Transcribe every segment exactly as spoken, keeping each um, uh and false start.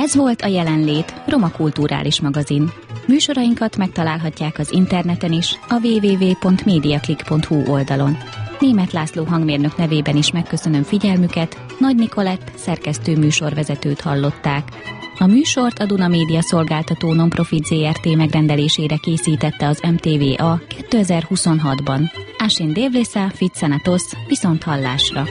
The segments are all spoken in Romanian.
Ez volt a Jelenlét, roma kulturális magazin. Műsorainkat megtalálhatják az interneten is, a double-u double-u double-u pont mediaclick pont hu oldalon. Németh László hangmérnök nevében is megköszönöm figyelmüket, Nagy Nikolett szerkesztő műsorvezetőt hallották. A műsort a Duna Média szolgáltató non-profit zé er té megrendelésére készítette az em té vé á kétezer-huszonhatban. Asin Dévlésza, Fitzenatos, viszont hallásra!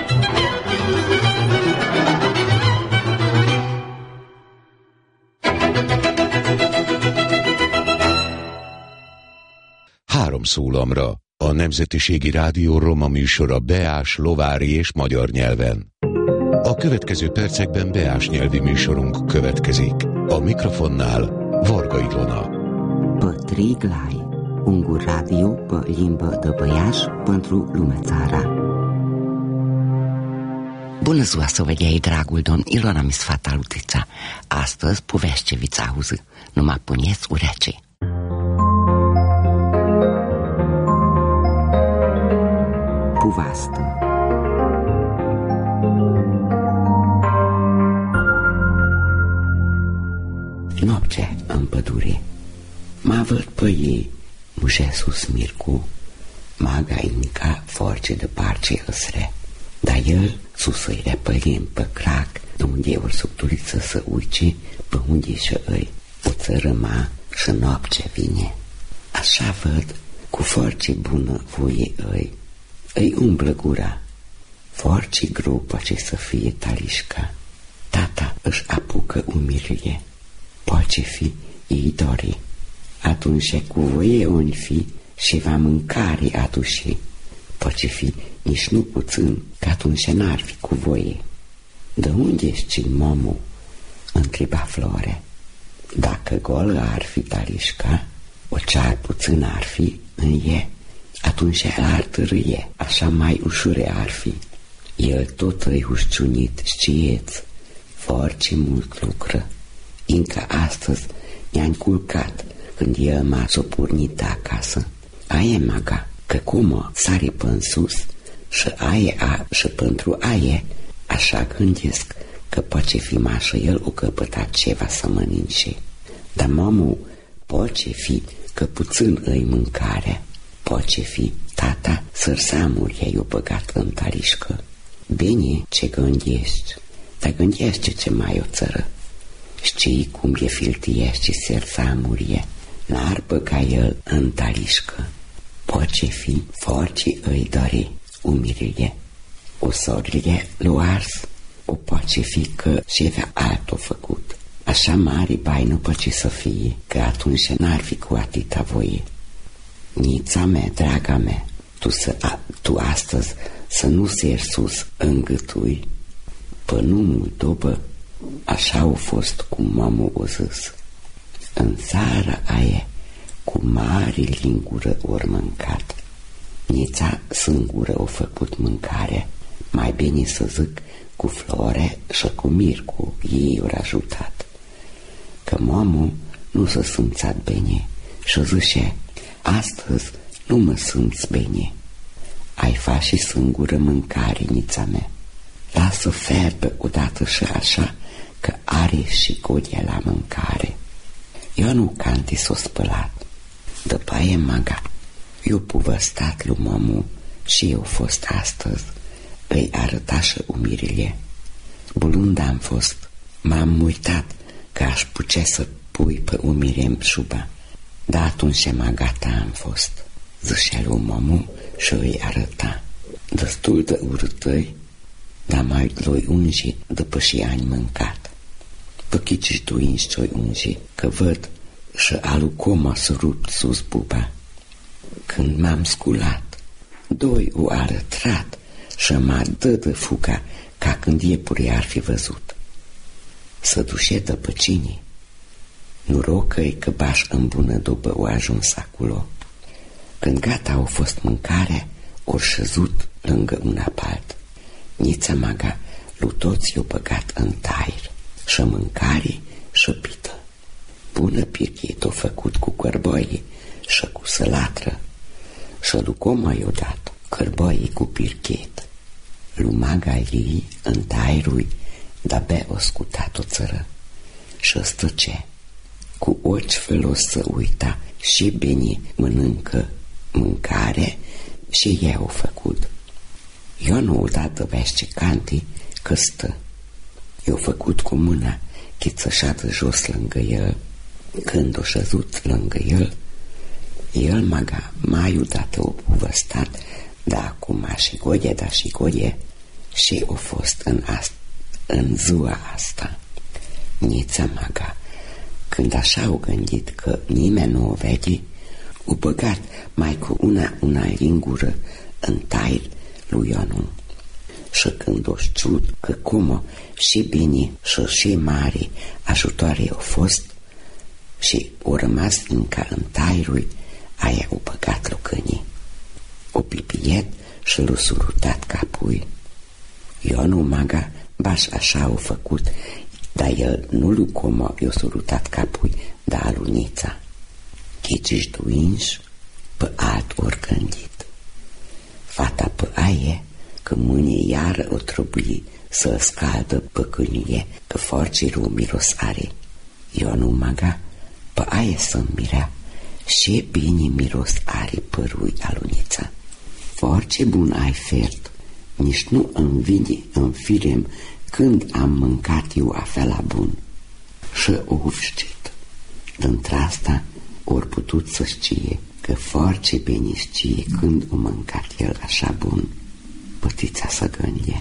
Három szólamra, a Nemzetiségi Rádió roma műsora beás, lovári és magyar nyelven. A következő percekben beás nyelvi műsorunk következik. A mikrofonnál Varga Ilona. Pătriglai, un radio pe limbă de băiaș pentru lumea țara. Bună ziua, săvăghei, dragul domn, Ilona mi sfata lutița. Astăzi poveșcevița auză, numai puneți urecei. Povastă. Noaptea în pădure mă văd pe ei mușesus Mircu, maga inca force de parce îsre, dar el susă-i repălim pe crac, de unde e o subtuliță să uice, pe unde și îi o țărâma și noapte vine. Așa văd cu force bună voie îi, îi umblă gura, force grupă ce să fie talișca. Tata își apucă umilie, poate fi ei dori. Atunci cu voie ori fi și va mâncare aduși, poate fi nici nu puțin, că atunci n-ar fi cu voie. De unde ești momu? Întreba Flore. Dacă golă ar fi talișca, o cear puțin ar fi în e, atunci l-ar târâie, așa mai ușure ar fi. El tot îi hușciunit, știeți, foarte mult lucră. Încă astăzi i-a înculcat când el m-a sopurnit acasă. Aie, maga, că cum sare până sus și aie a și pentru aie, așa gândesc că poate fi mașă el o căpătat ceva să mănânce. Dar mamă, poate fi că puțin îi mâncare, poate fi tata sărsamuri i-a băgat în talișcă. Bine ce gândești, dar gândește ce mai o țără. Știi cum e filtiește sărsamurie, n-ar băga el în talișcă. Poate fi force îi dori umilie. O sorile l-o ars, o poate fi că ceva alt-o făcut. Așa mare bai nu poate să fie, că atunci n-ar fi cu atâta voie. Nița mea, draga mea, tu, să, a, tu astăzi să nu seri sus îngâtui, pă nu mult dobă, așa au fost cum mamă o zis. În țara aia, cu mare lingură ori mâncat. Nița singură o făcut mâncare, mai bine să zic cu Flore și cu Mircu, ei ori ajutat. Că mamă nu s-a simțat bine și zice, astăzi nu mă simți bine. Ai face singură mâncare, nița mea. Lasă ferbă odată și așa, că are și godia la mâncare. Eu nu canti s-o spălat. După aia maga, eu povăstat lui mamu și eu fost astăzi, îi arăta și umirile. Bulund am fost, m-am uitat că aș putea să pui pe umire-mi șuba, dar atunci maga ta am fost. Zicea lui mamu și îi arăta. Destul de urâtăi, dar mai l-oi ungi după și ani mâncat. Păchici tu inși ungi, că văd și alu coma s-a rupt sus buba. Când m-am sculat, doi o arătrat și m-a dă de fuga ca când iepurii ar fi văzut. Să dușe după cine? Norocă-i că baș în bună după o ajuns acolo. Când gata au fost mâncarea, o șezut lângă un apalt. Nița maga lu toți i-o băgat în tair și mâncare și pită. Bună pirchet o făcut cu cărboie și cu sălatră și lu coma i-o dat cărboie cu pirchet. Lu maga ei în tairui de-abia o scutat o țără și stăce. Cu ochi felos să uita și bine mănâncă mâncare și eu făcut. Eu nu odată vește canti că stă. Eu făcut cu mâna chițășată jos lângă el. Când o șezut lângă el, el m-a mai odată o povăstat, dar acum și goie, da și goie, și o fost în, asta, în ziua asta. Nița maga, când așa o gândit că nimeni nu o vede, o băgat mai cu una una lingură în tair lui Ionu. Și când o știut că cum și bine și și mare ajutoare au fost și o rămas încă în tairul, aia o băgat lucănii. O pipiet și l-o surutat capul. Ionu maga baș așa o făcut, dar el nu lu cum i-o surutat capul, dar alunița. Chiciși duinși pe alt ori gândit. Fata pe aie că mâine iară o trebuie să scaldă pe cânie, că forci ru miros are. Ionu maga pe aie să-mi mirea și bine miros are părui alunița. Force bun ai fert, nici nu îmi vine în firem când am mâncat eu afela bun. Și o știt. Dintr-asta ori putut să știe că force bine știe când o mâncat el așa bun. Pătița să gânde.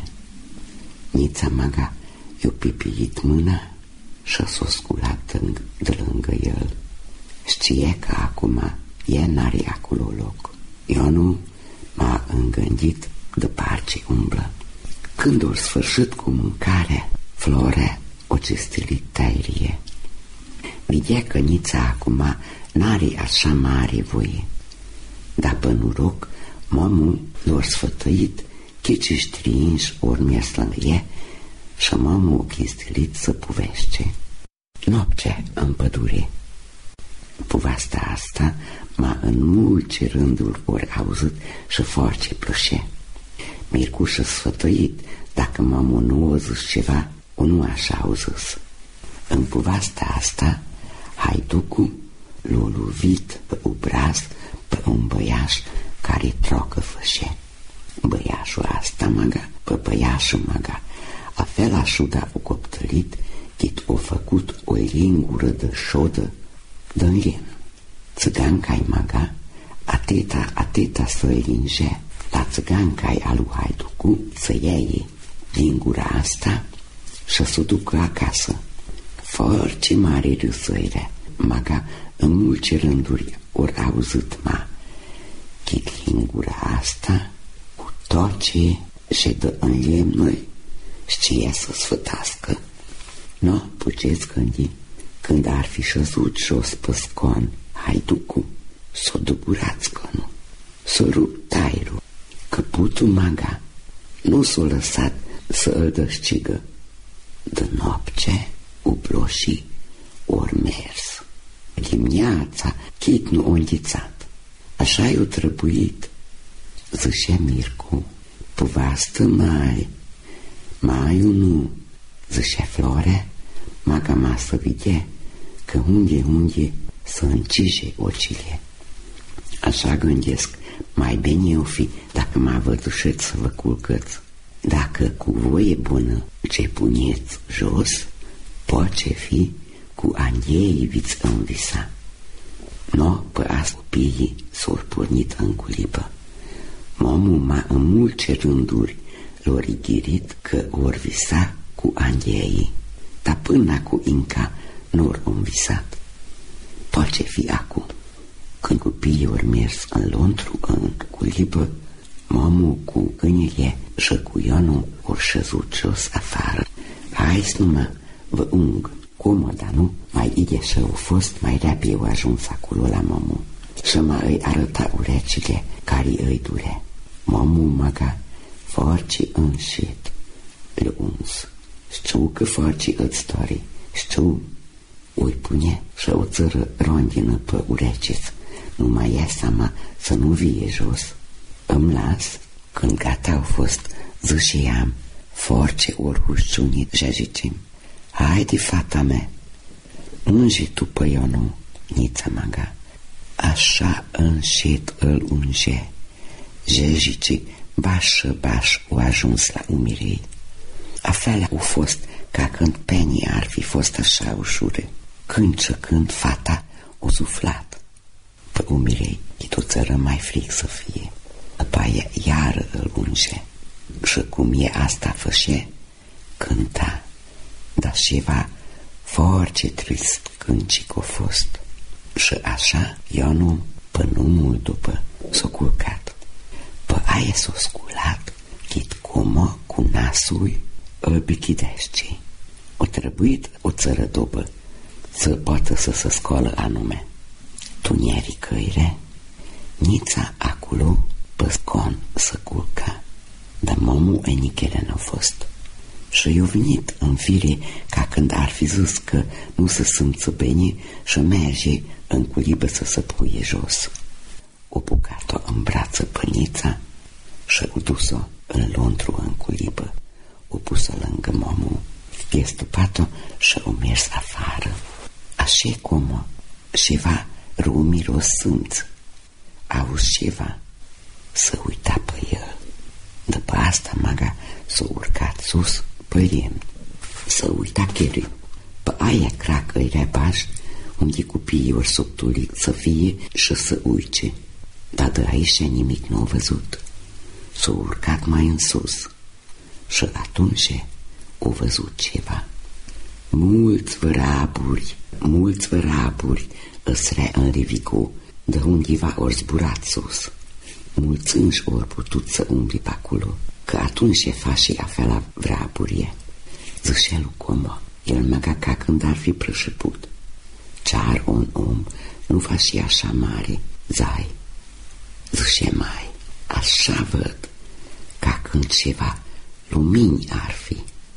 Nița maga i-o pipiit mâna și s-o sculat de lângă el. Știe că acum e n-are acolo loc. Ionu m-a îngândit de parce umblă. Când o sfârșit cu mâncare, Flore o cestilit tairie. Vedea că Nița acum n-are așa mare voie. Dar pe noroc, mamul l-or sfătuit chici ștriinși ori mers lângă e și mamul o chestilit să povește. Noapte în pădure. Povestea asta m-a în multe rânduri ori auzit și foarte plășe. Mircușă sfătuit, dacă mamă nu o zis ceva, o nu așa au zis. În povestea asta, haiducul l-a lovit pe obraz pe un băiaș care trocă fășe. Băiașul asta maga, pe băiașul maga, a fel așuda o coptălit, chit o făcut o lingură de șodă de-n lemn. Țiganca-i maga, ateta, ateta să-i linge, la țiganca-i alu haiducu să iei lingura asta și să ducă acasă. Foarte mare râsăire, maga în multe rânduri ori auzit ma, chit lingura asta cu tot ce ședă în lemnul știe să sfătască. No, puteți gândi, când ar fi șezut jos pe scon, haiducu, s-o duburat sconul, s-o rupt tairul, căputul maga nu s-o lăsat să îl dășcigă. De noapte, ubloșii ori mers. Dimineața, chit nu o înghițat. Așa i-o trebuit, zicea Mircu, povastă mai, mai nu, zicea Flore, maga ma să vede că unde, unde să încije ocile. Așa gândesc, mai bine eu fi dacă m-a vădușit să vă culcăți. Dacă cu voie bună ce puneți jos, poate fi cu anghei viți învisa. No, pe asta copiii s-au pornit în culipă. Momul m-a în multe rânduri l-a righirit că or visa cu anghei, dar până cu inca nu or visat. Poate fi acum, când copiii ori mers în lontru în culipă, momul cu câinile și cu Ionu ori șezut jos afară. Hai numai, vă ung, cum, dar nu, mai ide și au fost, mai repede au ajuns acolo la momul și mă îi arăta urecile care îi dure. Momul maga foarte înșit le uns. Știu că foarte îți dori, știu, ui pune și o țără rondină pe ureciți, nu mai e seama să nu vie jos. Îmi las, când gata au fost, ziceam, force ori ușciunit și zicem, haide, fata mea, Unge tu păionul, nița maga, așa înșet îl unge, jejici bașă baș o ajuns la umirei. Afelea au fost ca când penii ar fi fost așa ușure, când ce când fata o suflat. Pe umirei, chituță mai fric să fie, după aia iară îl unge, și cum e asta fășe, cânta, dar ceva foarte trist câncic a fost. Și așa, Ionu, până nu mult după, s-a culcat. Pe aia s-a sculat, chit comă cu nasul îl bichidește. O trebuit o țără după să poată să se scoală anume. Tunierii căire, nița acolo pe scon să culca, dar momul enichele n-a fost. Și i-a venit în fire ca când ar fi zis că nu se simță bine și merge în culibă să se puie jos. O bucat-o în brață pănița și o dus-o în lontru în culibă. O pus-o lângă momul, i-a stupat-o și o mers afară. Așa cum ceva rumiros simț, auzi ceva, să uita pe el. După asta maga s-a urcat sus pe lemn, să uita chiar pe aia cracă îi rebaș, unde copiii ori subtulit să fie și să uice. Dar de aici nimic nu a văzut. S-a urcat mai în sus și atunci a văzut ceva. Mulți văraburi, mulți văraburi îsre în rivicu, de undeva ori zburat sus. Mulți înși ori putut să umbli pe acolo, că atunci fa și afela vraburie. Zicea lui Comă, el măga ca când ar fi prășăput. Cear un om nu fa și așa mare, zai. Zicea mai, așa văd, ca când ceva lumini ar fi.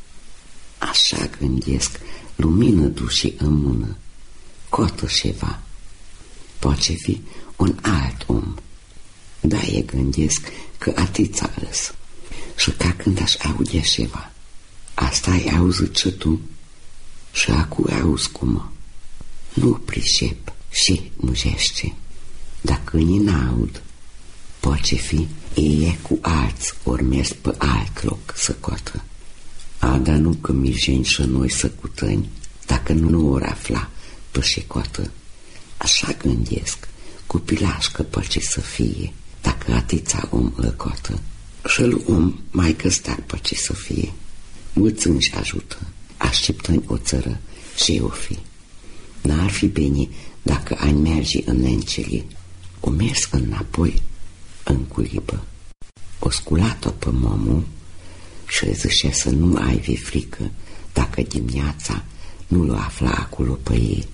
Așa gândesc, lumină dușe în mână, cotă ceva. Poate fi un alt om. Da, e gândesc că atița ăs. Și ca când aș aude ceva, asta ai auzit și tu? Și acu auzi cum? Nu pricep și mujește. Dacă ni n-aud, poate fi ei cu alți ori mers pe alt loc să cotă. A, dar nu că mirgeni și noi să cutăni, dacă nu ori afla pe și cotă. Așa gândesc, copilașcă poate să fie, dacă atița om îl cotă. Și lui om mai căstar poate să fie. Mulți înși ajută, așteptând o țără și o fi. N-ar fi bine dacă ai merge în lencele, o mers înapoi în culibă. O sculat-o pe momul și zicea să nu ai vi frică dacă dimineața nu l-o afla acolo pe ei.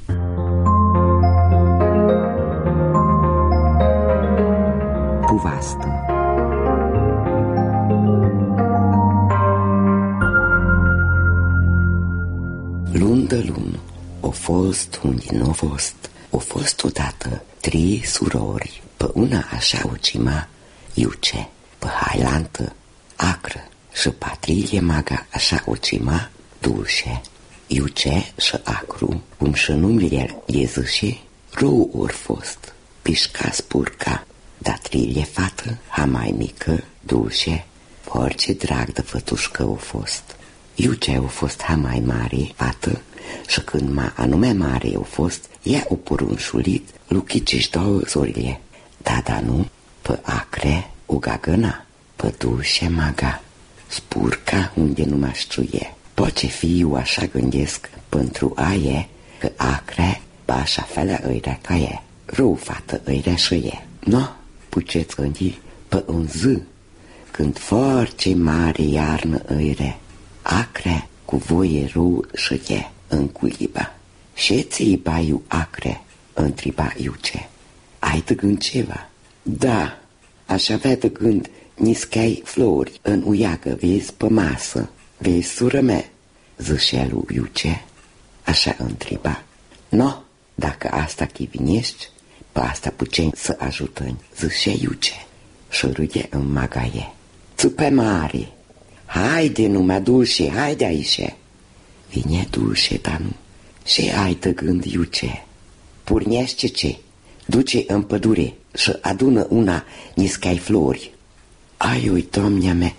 Puvastă. Luni de lună, o fost unde nu a fost, o fost odată trei surori, pe una așa o cima Iuce, pe hailantă acră și Patrilie maga așa o cima dulce. Iuce și acru, cum și numele e zice, rău ori fost, pișca spurca, dar Trilie fată, ha mai mică, dulce, orice drag de fătușcă o fost. Iuce a fost ha mai mare fată și când ma anume mare a fost, ea o porunșulit luchici-și două zorile. Da, da, nu, pe acre o gagăna, pe dulce maga, spurca unde nu mă știuie. Poate fi eu așa gândesc pentru aie că acre ba așa felea îi ca e, rău fată îi și e. No, puteți gândi pe un zi, când foarte mare iarnă îi acre cu voie rău și e în culiba. Și ți-i baiu acre, întriba Iuce. Ai de gând ceva? Da, aș avea de gând nischei flori în uiagă, vezi, pe masă. Vezi, sură mea, zicea lui Iuce. Așa întriba. No, dacă asta chivinești, pe asta putem să ajutăm, zicea Iuce. Și râde în magaie. Țupe mare, haide numai dulce, haide aici. Vine dulce, dar nu, Ce ai de gând, iuce? Pornește ce? Duce în pădure și adună una niscai flori. Ai, ui, doamnea mea,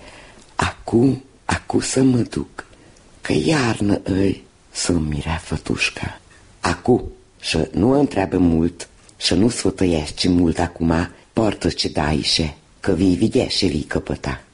acu, acu să mă duc, că iarnă îi să-mi mirea fătușca. Acu, și nu întreabă mult și nu sfătăiești mult acum, poartă ce daișe, că vii videa și vii căpăta.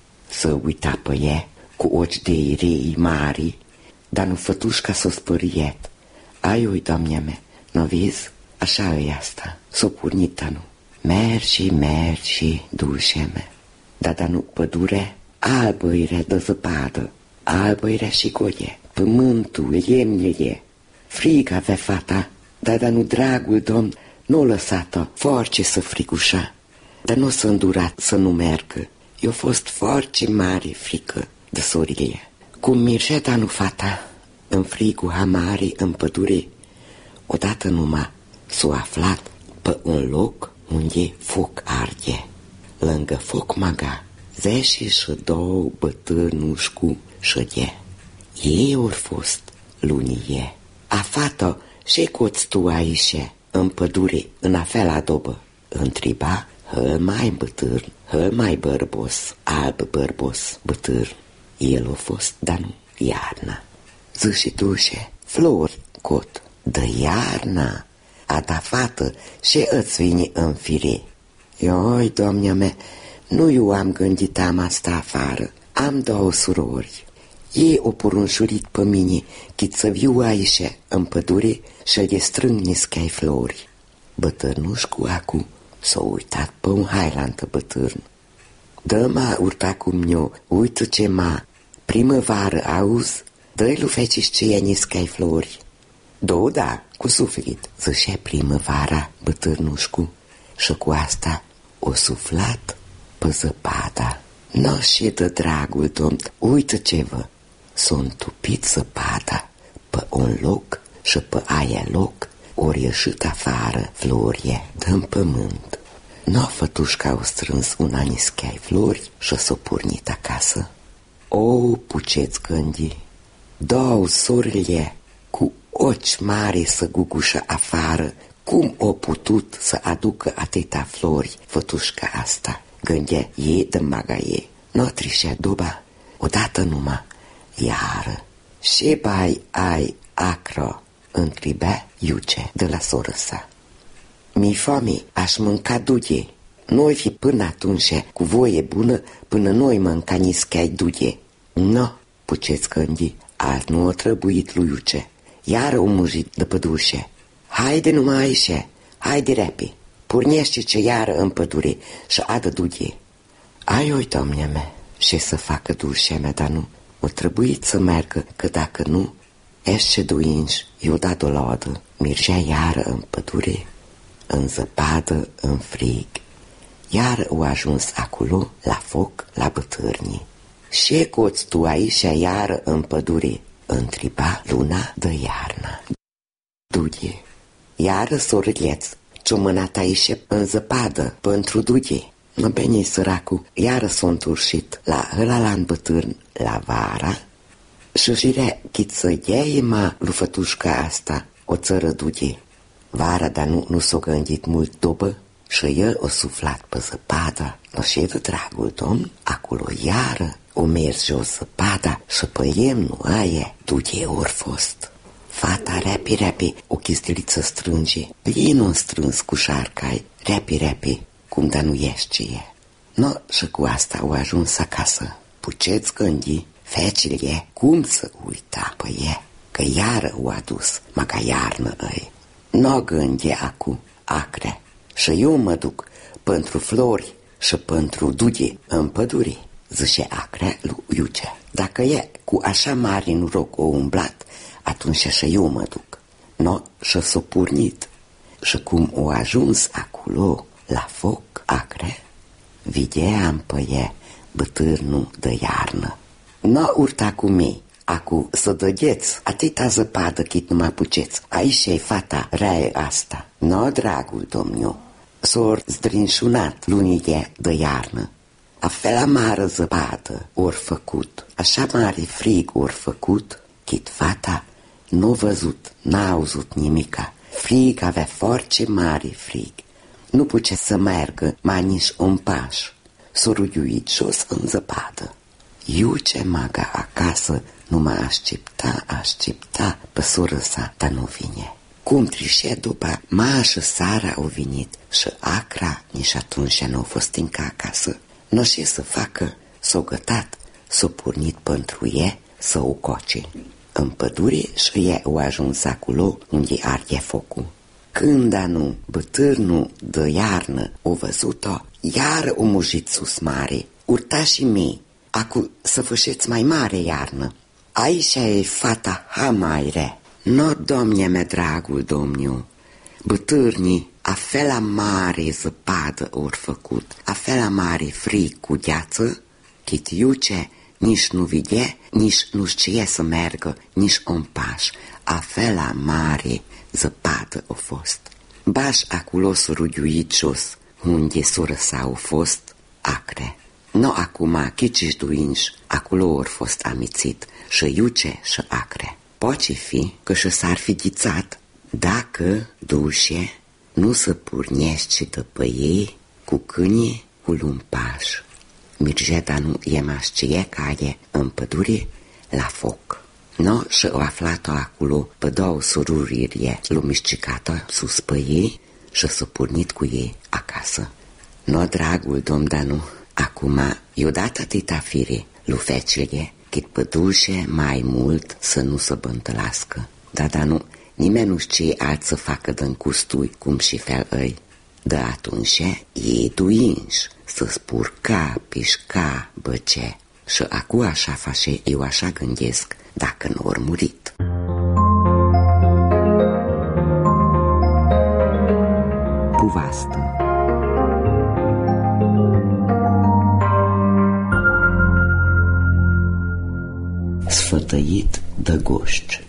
Să uita pe ea cu ochi de rei mari, dar nu fătușca s-o spăriet. Ai, ui, doamnea mea, nu vezi? Așa e asta, s-o purnit nu. Mergi, mergi, dușe mea, dar da nu pădure, albă-i de zăpadă, albă-i și goie, pământul, iemnele. Frig avea fata, dar da nu dragul domn nu lăsat-o, force să frigușa, dar nu s-a îndurat să nu meargă. I-a fost foarte mare frică de sorile. Cum mirgea da nu fata, în frigul hamare, în pădure, odată numai s-a aflat pe un loc unde foc arde. Lângă foc maga zece și două bătânuși cu șădie. Ei ori fost lunie. A fata și coți tu aici, în pădure, în afel adobă. Întreba, hăl mai bătârn, hăl mai bărbos, alb bărbos, bătârn. El a fost, dar nu, iarna. Zice dușe, flori, cot, de iarna. A da fată și îți vine în fire. Ioi, doamnea mea, nu eu am gândit am asta afară. Am două surori. Ei o porunșurit pe mine chit să viu aici în pădure și le strâng niscai flori. Bătârnuș cu acu s-a uitat pe un hailantă bătârn. Dă-mă urta cum eu, uită ce ma, primăvară auzi, dă-i lui feciși ce ia niscai flori. Două da, cu suflet, zicea primăvara bătârnușcu și cu asta o suflat pe zăpada. N-o și de dragul domn, uită ce vă, s-o întupit zăpada pe un loc și pe aia loc ori ieșit afară florie dă-n pământ. N-o fătușca o strâns una niscai flori și s-o pornit acasă. O, puceți gândi, două sorile cu ochi mari să gugușă afară, cum o putut să aducă atâta flori fătușca asta? Gândea ei de maga ei. N-o trișea duba, odată numai, iară. Și bai ai acro, întrebea iuce de la soră sa. Mi-i foame, aș mânca duge. Noi fi până atunci cu voie bună până noi mânca niscai duge. No, puceți gândi, alt nu o trebuit lui iuce. Iară o mujit de pădușe. Haide numai aici, haide repi, pornește ce iară în pădure și adă duge. Ai, oi, doamnea mea, ce să facă dușea mea, dar nu, o trebuit să meargă, că dacă nu, ești duinși, i-o da dolodă, mirgea iară în pădure, în zăpadă, în frig. Iară o ajuns acolo, la foc, la bătârnii. Ce coți tu aici iară în pădure? Întreba luna de iarnă. Duge, iară sorăleț, ce-o mânat aici în zăpadă, pentru duge. Mă bine, săracu, iară s-o înturșit la ălalan bătârn, la vara, și jirea chit să iei ma lui fătușca asta o țără duge. Vara, dar nu, nu s-o gândit mult după și el o suflat pe zăpada. No și de dragul domn, acolo iară o mers jos zăpada și pe iemnul aia duge ori fost. Fata repi, repi, o chistiliță strânge, plin strâns cu șarcai, repi, repi, cum da nu ești ce e. No, și cu asta au ajuns acasă. Puceți gândi, fecile, cum să uita pe e, că iară o adus, mă ca iarnă îi. No gândi acu, acre, și eu mă duc pentru flori și pentru duge în pădure, zice acre lui Iuce. Dacă e cu așa mare noroc o umblat, atunci și eu mă duc. No, și s-o purnit. Și cum o ajuns acolo, la foc, acre, videam pe e bătârnul de iarnă. No, urta cu mei, acu să dăgeți atâta zăpadă chit nu mă puceți. Aici e fata raie asta. No, dragul domniu, s-or zdrinșunat lunile de iarnă. A fel amară zăpadă ori făcut, așa mare frig ori făcut, chit fata nu văzut, n-a auzit nimica. Frig avea foarte mare frig. Nu putea să meargă mai nici un paș. S-a ruiuit jos în zăpadă. Iuce maga acasă nu mă aștepta, aștepta pe soră sa, dar nu vine. Cum trișe după, mașă Sara au venit și Acra nici atunci nu a fost încă acasă. Nu știe să facă, s-o gătat, s-o pornit pentru ea să o coce. În pădure și ea o ajuns acolo unde arde focul. Când anu bătârnul de iarnă o văzut-o, iar o mujit sus mare, urtașii mei, acu să fășeți mai mare iarnă. Aici e fata ha mai re. No, domne mea, dragul domniu, bătârnii a fela mare zăpadă ori făcut, a fela mare frig cu gheață, chit iuce nici nu vede, nici nu știe să meargă, nici un paș, a fela mare zăpadă o fost. Baș acolo s-a rugiuit jos, unde soră s-au fost Acre. No, acum, chiciși duinși, acolo ori fost amițit, și iuce și Acre. Poate fi că și s-ar fi ghițat dacă dușe nu se pornește după ei cu câini cu lumpaș. Mirgeta nu e mașcie care în pădure la foc. No, și o aflat-o acolo pe două sururi lumișcicată sus pe ei și s-a pornit cu ei acasă. No, dragul domn Danu, acum i-o dat atâta fire lui fecele, cât pădușe mai mult să nu se bântălască. Da, dar nu, nimeni nu știe alt să facă dă-n custui cum și fel îi. De atunci ei duinși să spurca, pișca, băce. Și acu așa face, eu așa gândesc, dacă nu ori murit. Puvastă. Sfătăit de goșci.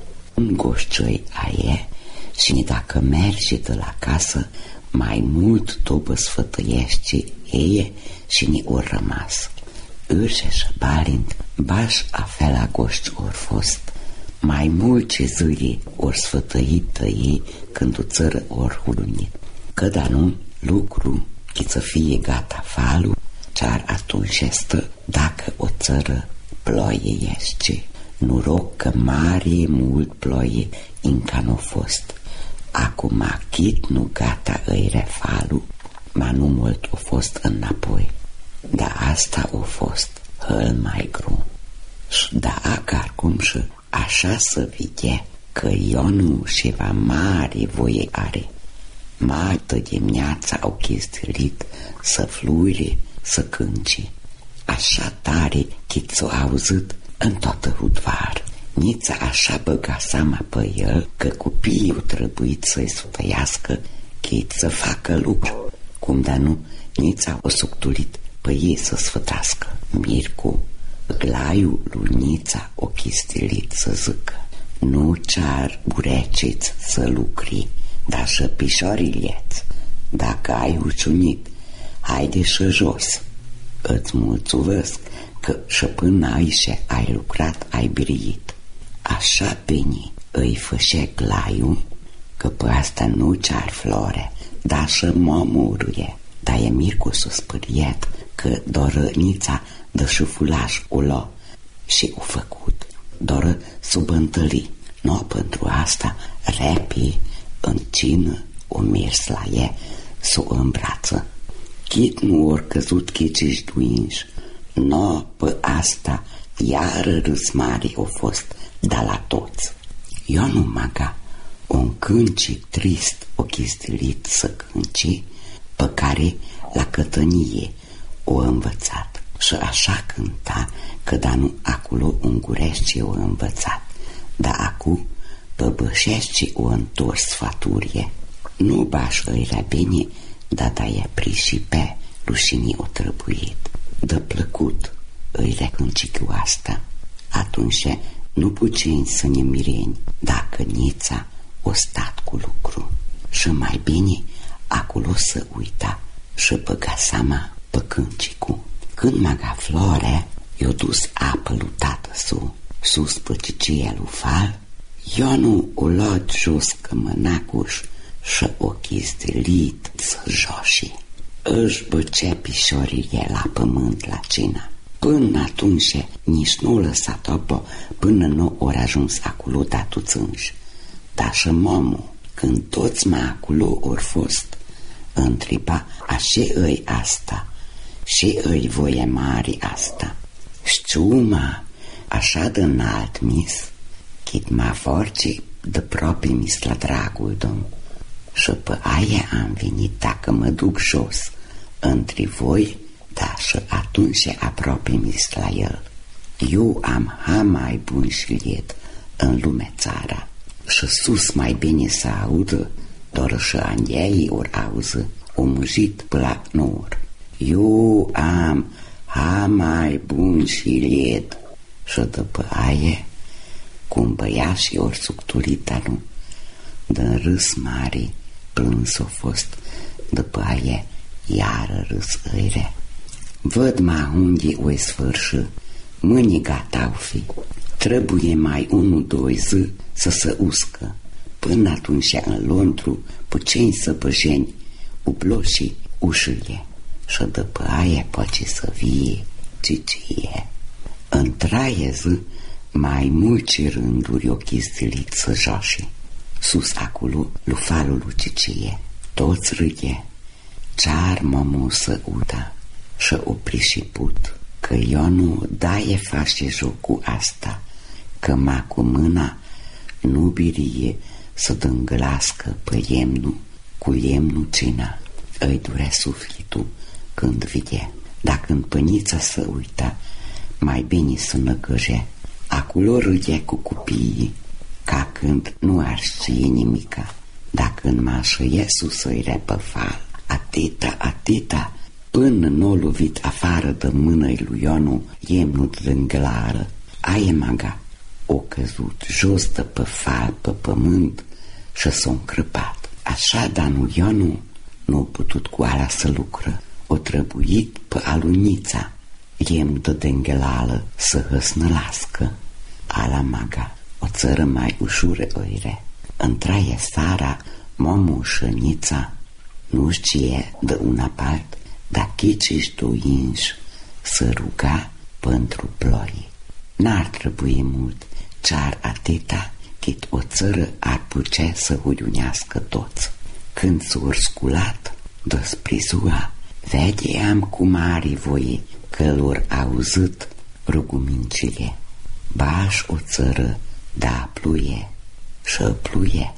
Un goșcioi aie și dacă merge de la casă, mai mult după sfătăiește eie și ni ori rămas. Urșe și Balint baș afea la goșci ori fost, mai mult ce zâie ori sfătăit de ei când o țără ori hulunit. Că da nu, lucru chit să fie gata falu, ce-ar atunci stă dacă o țără ploie ește. Noroc că mare mult ploie încă n-o fost. Acum chit nu gata îi refalu, ma nu mult o fost înapoi. Dar asta o fost hăl mai gru. Și da acar cum și așa să vede că Ionu ceva mare voie are. Martă dimineața au chestilit să fluire, să cânce. Așa tare chit s-o auzit în toată hudvar. Nița așa băga seama pe el că copiii au trebuit să-i sfătăiască chit să facă lucru. Cum da nu, Nița o suctulit pe ei să sfătească. Mircu, glaiul lui Nița o chistilit să zică: nu ce-ar ureceți să lucri, dar și pișorilieți. Dacă ai uciunit, haide și jos. Îți mulțumesc că și până aici ai lucrat, ai biriit. Așa bine îi fășe glaiul, că pe asta nu ce-ar flore, dar și mămuruie. Dar e Mircu s-o spăriet că dorănița dă și fulaș o lua și o făcut. Doră s-o bântăli. No, pentru asta repii în cină o mers la e s-o îmbrață. Chit nu ori căzut chiciși duinși. No, pe asta iară râs mare o fost, dar la toți. Eu nu maga un cânci trist o chistilit să cânci, pe care la cătănie o învățat. Și așa cânta că da nu acolo ungurește o învățat, dar acu pe bășește o întors sfaturie. Nu baș îi bine, dar da e priși pe rușinii o trăbuit. De plăcut îi recânci cu asta. Atunci nu puceni să ne mireni dacă Nița o stat cu lucru. Și mai bine acolo să uita și băga seama pe câncicu. Când maga Flore i-o dus apă lui tată su, sus pe cicie lui Fal, Ionu o luat jos cămănacuș și ochii zdelit să joși. Își băcea pișorile la pământ la cina. Până atunci nici nu lăsa topo până nu ori ajuns acolo datuți înși. Dar și momul, când toți mai acolo ori fost, întreba așa îi asta și îi voie mari asta. Știu, ma, așa de înalt mis, chit ma forci de proprii mis la dragul domn. Și pe aia am venit dacă mă duc jos între voi, da, și atunci apropii mis la el. Eu am ha mai bun șiliet în lume țara și sus mai bine să audă, doar și anghei ori auză, o mujit pe la nor. Eu am ha mai bun șiliet și după aia, cum băiașii ori sucturita, nu, de râs mare, plâns o fost, după aia, iară râs îire. Văd ma unde o sfârșă, mâini gata-au fi, trebuie mai unu, doi zi să se uscă. Până atunci în lontru, puceni săpăjeni, ubloșii ușâie și după aia poate să vie cicie. În traie zi, mai mulți rânduri ochii stilit să joși. Sus acolo, lufalul lui cicie, toți râie, cear mămu să uda și opri și put, că Ionu daie face jocul asta, că ma cu mâna nu birie să dângălască pe iemnu, cu iemnu cina. Îi durea sufletul când vide, dacă în pănița să uita, mai bine să năgăje. Acolo râdea cu copiii, ca când nu ar știe nimica. Dacă în mașă Iesus să-i repă fal, atâta, atâta, până n-o lovit afară de mână-i lui Ionu iemnul de înglară. Aia maga o căzut jos de pe fal pe pământ și s-o încrăpat. Așa, dar nu Ionu nu-o putut cu ala să lucră, o trebuit pe alunița, iemn de denghelală să hăsnălască. Ala maga o țără mai ușură oire. Întraie sara, momu șănița, nu știe de una part, dar chiciși tu inși să ruga pentru ploi. N-ar trebui mult, cear atâta, chit o țără ar putea să uiunească toți. Când s-o sculat, despre ziua, vedeam cu mari voie că lor auzit rugumincile. Baș o țără, da pluie și pluie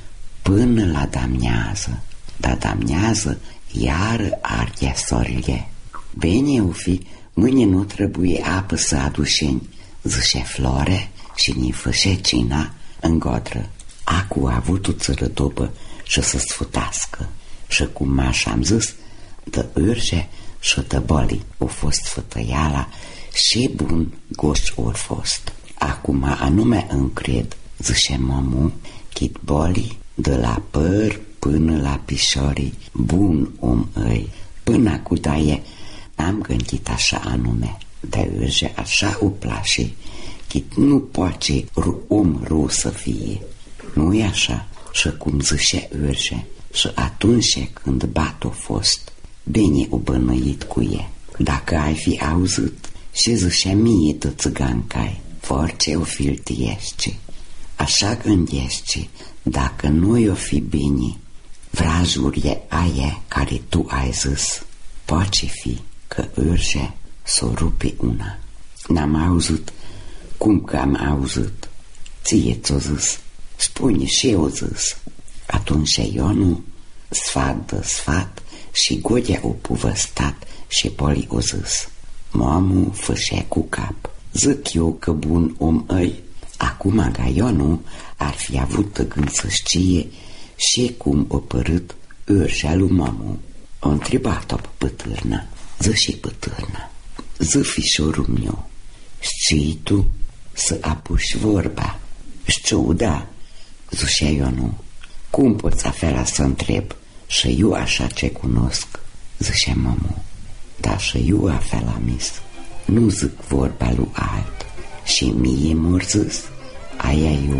până la damnează, da damnează iar ardea sorile. Bine o fi, mâine nu trebuie apă să adușeni, zice Flore și ni fășe cina în godră. Acu a avut o țără dobă și să sfătască și cum așa-am zis, de urge și de boli o fost fătăiala și bun goș ori fost. Acum anume încred, zice mămu, chit boli de la păr până la pișorii, bun om îi, până cu daie am gândit așa anume, de urge așa o plașe, chit nu poate om rău să fie. Nu-i așa? Și cum zice urge, și atunci când bat o fost, bine o bănăit cu e. Dacă ai fi auzit și zice mie de țigancai, orice o filtiește. Așa gândește, dacă nu i-o fi bine, vrajurile aia care tu ai zis, poate fi că urge s-o rupe una. N-am auzit, cum că am auzit, ție ți-o zis, spune și eu zis. Atunci Ionu, sfat de sfat, și Godea o povăstat și Poli o zis. Momu fășea cu cap, zic eu că bun om îi. Acum Ionu ar fi avut de gând să știe și cum o părât urșea lui Momu. O întrebat-o pe pătârna, zi și pătârna, zi fișorul meu, știi tu să apuși vorba? Știu, da, zicea Ionu. Cum poți afela să întreb? Și eu așa ce cunosc, zicea Momu. Dar și eu afela mis, nu zic vorba lui alt. Și mie m-or zis, aia eu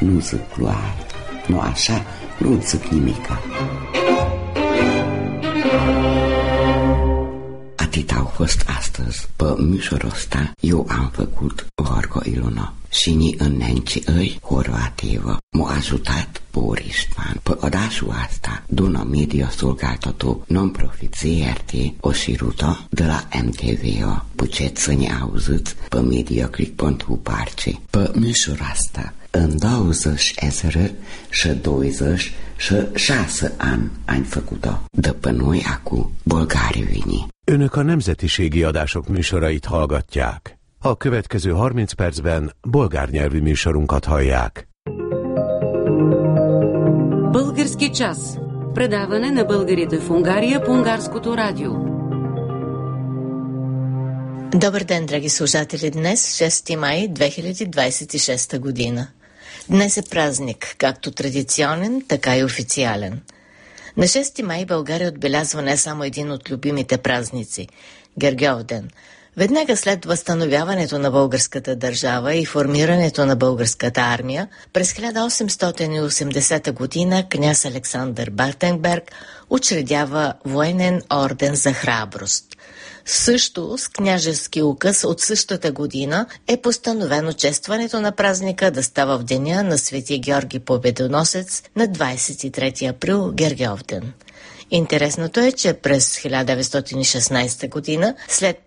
nu zic ploaie. Nu așa, nu zic nimica. Atât au fost astăzi. Pe mișorul ăsta eu am făcut Gorgo Iluna. Și ni în nenci îi horvativă m-a ajutat Borisman. Pe odașul asta, Duna Media Solgáltató non-profit Z R T o șirută de la M T V-o. Puceți să ne auziți pe mediaclick punct hu parce. Pe mișorul asta, în douăzeci și douăzeci și șase ani am făcut-o. De pe noi acum bolgári vini. Önök a nemzetiségi adások műsorait hallgatják. A következő harminc percben bolgár nyelvű műsorunkat hallják. Български час. Предаване на българите в Унгария по Унгарското радио. Добър ден, драги слушатели! Днес, шести май две хиляди двадесет и шеста година. Днес е празник, както традиционен, така и официален. На шести май България отбелязва не само един от любимите празници – Гергьовден. Веднага след възстановяването на българската държава и формирането на българската армия, през хиляда осемстотин и осемдесета година княз Александър Батенберг учредява военен орден за храброст. Също с княжески указ от същата година е постановено честването на празника да става в деня на Свети Георги Победоносец на двадесет и трети април, Гергьовден. Интересното е, че през хиляда деветстотин и шестнадесета година, след